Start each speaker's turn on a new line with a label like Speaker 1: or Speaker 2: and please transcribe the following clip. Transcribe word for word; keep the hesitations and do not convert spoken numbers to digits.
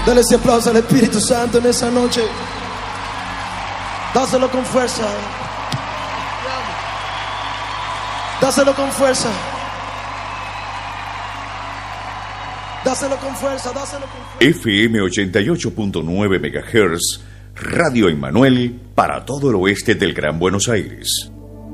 Speaker 1: Dale ese aplauso al Espíritu Santo en esa noche. Dáselo con fuerza. Dáselo con fuerza. Dáselo con fuerza, dáselo con fuerza.
Speaker 2: F M ochenta y ocho punto nueve megahertz, Radio Emmanuel para todo el oeste del Gran Buenos Aires.